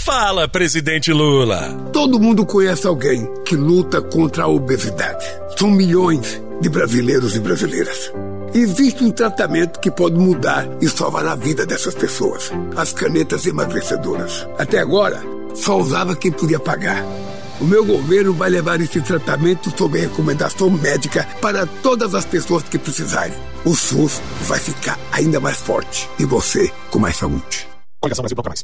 Fala, presidente Lula. Todo mundo conhece alguém que luta contra a obesidade. São milhões de brasileiros e brasileiras. Existe um tratamento que pode mudar e salvar a vida dessas pessoas. As canetas emagrecedoras. Até agora, só usava quem podia pagar. O meu governo vai levar esse tratamento sob recomendação médica para todas as pessoas que precisarem. O SUS vai ficar ainda mais forte e você com mais saúde.